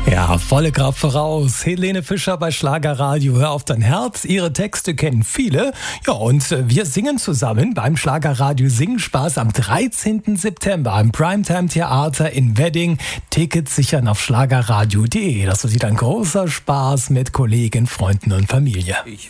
Ja, volle Kraft voraus. Helene Fischer bei Schlagerradio. Hör auf dein Herz. Ihre Texte kennen viele. Ja, und wir singen zusammen beim Schlagerradio Singspaß am 13. September im Primetime Theater in Wedding. Tickets sichern auf schlagerradio.de. Das wird wieder ein großer Spaß mit Kollegen, Freunden und Familie. Ich